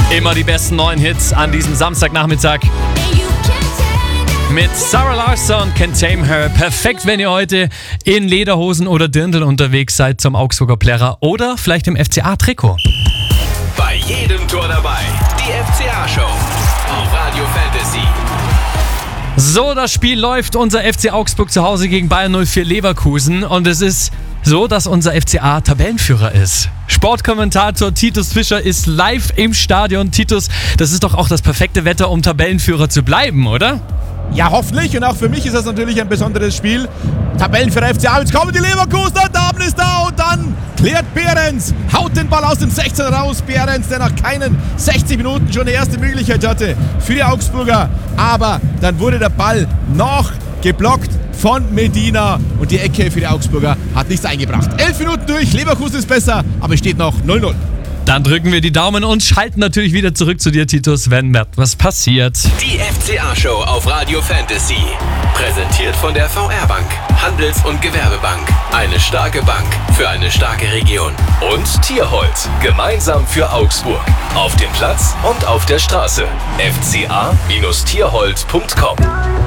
Immer die besten neuen Hits an diesem Samstagnachmittag. Mit Sarah Larsson, Can't Tame Her. Perfekt, wenn ihr heute in Lederhosen oder Dirndl unterwegs seid zum Augsburger Plärrer oder vielleicht im FCA-Trikot. Bei jedem Tor dabei, die FCA-Show auf Radio Fantasy. So, das Spiel läuft. Unser FC Augsburg zu Hause gegen Bayern 04 Leverkusen. Und es ist so, dass unser FCA Tabellenführer ist. Sportkommentator Titus Fischer ist live im Stadion. Titus, das ist doch auch das perfekte Wetter, um Tabellenführer zu bleiben, oder? Ja, hoffentlich. Und auch für mich ist das natürlich ein besonderes Spiel. Tabellenführer FCA, jetzt kommen die Leverkusener, Damen ist da und dann klärt Behrens, haut den Ball aus dem 16 raus. Behrens, der nach keinen 60 Minuten schon die erste Möglichkeit hatte für die Augsburger. Aber dann wurde der Ball noch geblockt von Medina und die Ecke für die Augsburger hat nichts eingebracht. 11 Minuten durch, Leverkusen ist besser, aber es steht noch 0-0. Dann drücken wir die Daumen und schalten natürlich wieder zurück zu dir, Titus, wenn was passiert. Die FCA-Show auf Radio Fantasy. Präsentiert von der VR-Bank, Handels- und Gewerbebank. Eine starke Bank für eine starke Region. Und Tierholz, gemeinsam für Augsburg. Auf dem Platz und auf der Straße. fca-tierholz.com